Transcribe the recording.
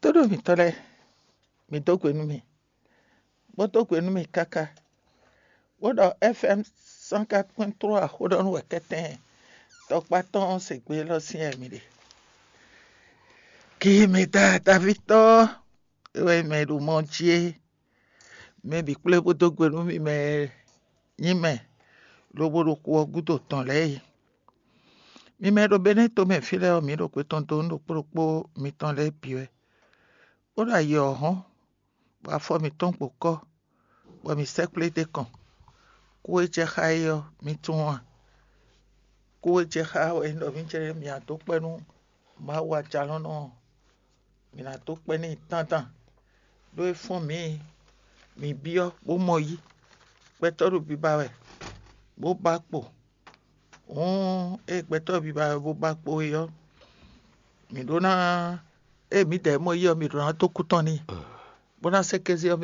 todo mi tole mi dogo nu mi bo dogo nu mi kaka wodo FM 104.3 wodo nu wekete tokpaton se gbe lo si emi de ki mi ta Victor we me du montie me bi kule bo dogo nu mi me nyime lo bo ro ko gudo ton le mi me do beneto me file o mi do pe tonto ndo popo mi ton le piwe o da yo hon ba fo mi ton poko bo mi sekule de kan ko je hayo mi tun ko je ha o ndo mi je mi ato penu ma wa jalo no mi na to pe ni tantan do fun mi bio bo mo yi pe toru bi ba we bo ba po pe toru bi ba bo ba po yo mi do na mi de mo yo mi do na to kutan ni bo na se kezi